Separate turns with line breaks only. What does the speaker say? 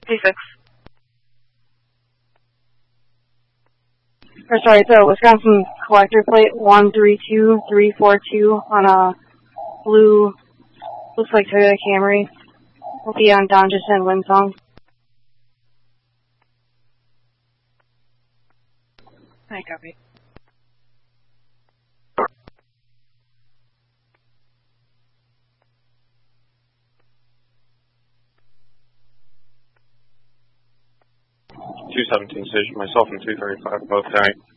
D6. Or sorry, it's a Wisconsin collector plate 132342 on a blue, looks like Toyota Camry. Will be on Don Just and Winsong.
I copy.
.217 station, myself and 235 both carrying.